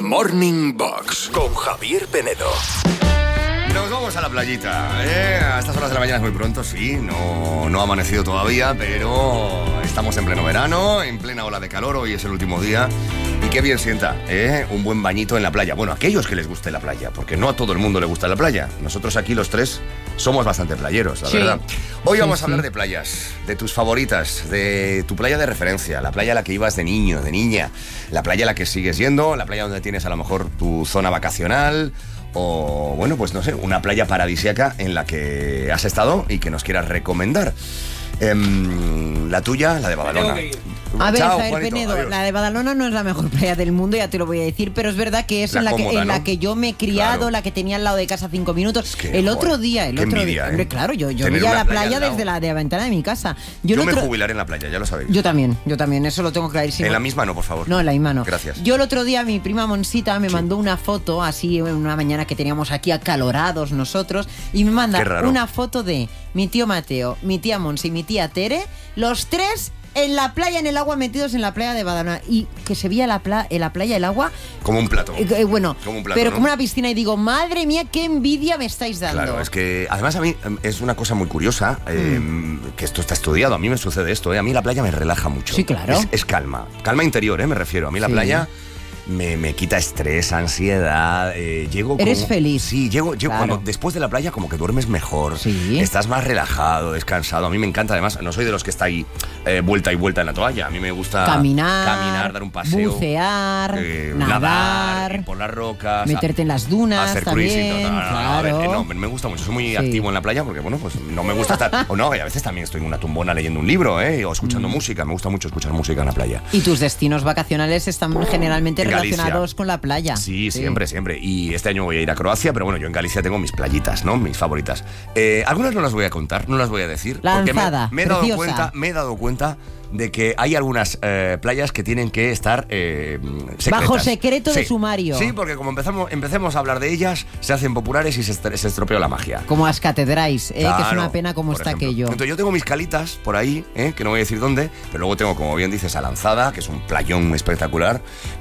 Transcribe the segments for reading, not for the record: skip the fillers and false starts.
Morning Box con Javier Penedo. Nos vamos a la playita, A estas horas de la mañana es muy pronto, sí, no ha amanecido todavía, pero estamos en pleno verano, en plena ola de calor, hoy es el último día. Y qué bien sienta, un buen bañito en la playa. Bueno, aquellos que les guste la playa, porque no a todo el mundo le gusta la playa. Nosotros aquí los tres somos bastante playeros, la verdad. Hoy vamos a hablar de playas, de tus favoritas, de tu playa de referencia, la playa a la que ibas de niño, de niña, la playa a la que sigues yendo, la playa donde tienes a lo mejor tu zona vacacional. O, bueno, pues no sé, una playa paradisíaca en la que has estado y que nos quieras recomendar. La tuya, la de Badalona. A ver, Chao, Javier Juanito, Penedo, adiós. la de Badalona no es la mejor playa del mundo, ya te lo voy a decir, pero es verdad que es La en cómoda, la ¿no? que yo me he criado, Claro. la que tenía al lado de casa 5 minutos. Es que, el otro joder, día, qué envidia, hombre, claro, yo Tener veía una la playa playa al lado. desde la ventana de mi casa. Yo el me otro- jubilaré en la playa, ya lo sabéis. Yo también, eso lo tengo clarísimo. En la misma no, por favor. No, en la misma no. Gracias. Yo el otro día, mi prima Monsita me mandó una foto, así en una mañana que teníamos aquí acalorados nosotros, y me manda Qué raro. una foto de mi tío Mateo, mi tía Monsi y mi tía Tere, los tres en la playa, en el agua, metidos en la playa de Badalona. Y que se veía en la playa el agua, Como un plato. bueno, Como un plato, pero ¿no? como una piscina. Y digo, madre mía, qué envidia me estáis dando. Claro, es que además a mí es una cosa muy curiosa, que esto está estudiado, a mí me sucede esto, A mí la playa me relaja mucho. Sí, claro. Es calma interior, me refiero. A mí la Sí. playa me quita estrés, ansiedad, llego Eres como- feliz. Sí, llego Claro. cuando después de la playa como que duermes mejor, Sí. estás más relajado, descansado. A mí me encanta, además, no soy de los que está ahí vuelta y vuelta en la toalla. A mí me gusta Caminar, dar un paseo, bucear, nadar, nadar, ir por las rocas, meterte en las dunas hacer también, cruising, a ver, claro. no, me gusta mucho, soy muy Sí. activo en la playa porque, bueno, pues no me gusta estar, o no, y a veces también estoy en una tumbona leyendo un libro, o escuchando música, me gusta mucho escuchar música en la playa. Y tus destinos vacacionales están generalmente En Galicia. relacionados con la playa. Sí, siempre. Y este año voy a ir a Croacia, pero bueno, yo en Galicia tengo mis playitas, ¿no? Mis favoritas. Algunas no las voy a contar, no las voy a decir. Porque Lanzada, me he dado cuenta de que hay algunas playas que tienen que estar secretas. Bajo secreto de Sí. sumario. Sí, porque como empecemos a hablar de ellas, se hacen populares y se estropeó la magia. Como las catedrais, que es Claro, una pena como por está ejemplo. aquello. Entonces yo tengo mis calitas por ahí, que no voy a decir dónde, pero luego tengo, como bien dices, a Lanzada, que es un playón espectacular,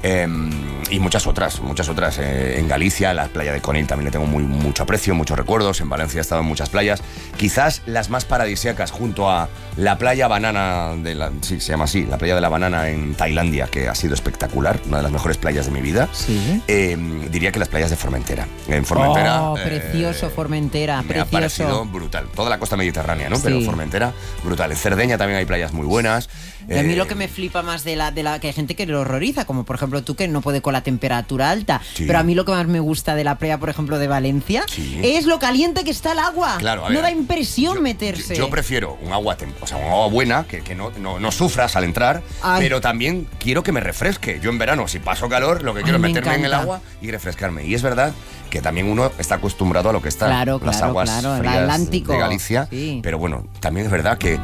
y muchas otras. En Galicia, la playa de Conil también le tengo mucho aprecio, muchos recuerdos. En Valencia he estado en muchas playas. Quizás las más paradisíacas junto a la playa Banana, sí, se llama así, la playa de la Banana en Tailandia, que ha sido espectacular, una de las mejores playas de mi vida. Sí. Diría que las playas de Formentera. En Formentera... Precioso Formentera, Me ha parecido precioso. brutal. Toda la costa mediterránea, ¿no? Sí. Pero Formentera, brutal. En Cerdeña también hay playas muy buenas. Y a mí lo que me flipa más de la que hay gente que lo horroriza, como por ejemplo tú que no puede con la temperatura alta, Sí. pero a mí lo que más me gusta de la playa, por ejemplo, de Valencia, Sí. es lo caliente que está el agua. Claro, a no ver, da impresión yo- meterse. Yo prefiero un agua, un agua buena, que no sufras al entrar, Ay. pero también quiero que me refresque. Yo en verano, si paso calor, lo que quiero Ay, es me meterme en el encanta. agua y refrescarme. Y es verdad que también uno está acostumbrado a lo que está Claro, las claro, aguas claro, el frías Atlántico. de Galicia. Sí. Pero bueno, también es verdad que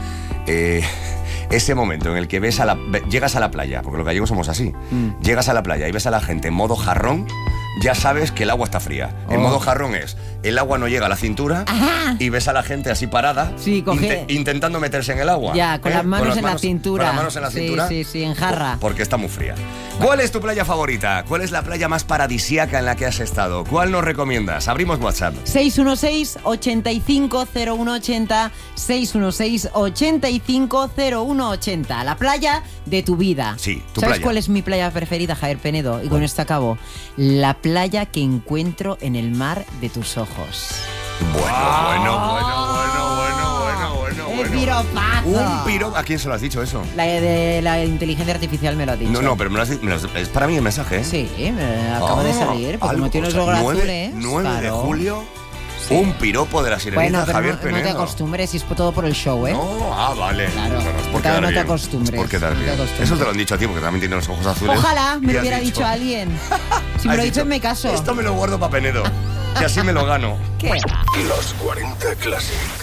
ese momento en el que llegas a la playa, porque los gallegos somos así, llegas a la playa y ves a la gente en modo jarrón, ya sabes que el agua está fría. En Oh. modo jarrón es, el agua no llega a la cintura y ves a la gente así parada, Sí, intentando meterse en el agua. Ya, con las manos en la manos- cintura. Con las manos en la Sí, cintura. sí, en jarra. Porque está muy fría. ¿Cuál es tu playa favorita? ¿Cuál es la playa más paradisíaca en la que has estado? ¿Cuál nos recomiendas? Abrimos WhatsApp. 616-850180, 616-850180. La playa de tu vida. Sí, tu ¿Sabes playa. cuál es mi playa preferida, Javier Penedo? Y con esto acabo. La playa que encuentro en el mar de tus ojos. Bueno. ¡Qué piropazo! Un piropo. ¿A quién se lo has dicho eso? La de la inteligencia artificial me lo ha dicho. No, pero es para mí el mensaje, ¿eh? Sí, me acaba de salir. Porque Algo, como tienes o sea, los 9 azules. 9 de claro. julio, Sí. un piropo de la sirenita, Bueno, pero Javier no te Penedo. acostumbres, si es todo por el show, ¿eh? No, vale. Claro. No, es por No te quedar bien. acostumbres, Es por quedar no te bien. acostumbres. Eso te lo han dicho a ti, porque también tienes los ojos azules. Ojalá me Y lo has hubiera dicho alguien. Si me has lo dicho, dicen, me caso. Esto me lo guardo para Penedo. Y así me lo gano. ¿Qué? Los 40 Classic.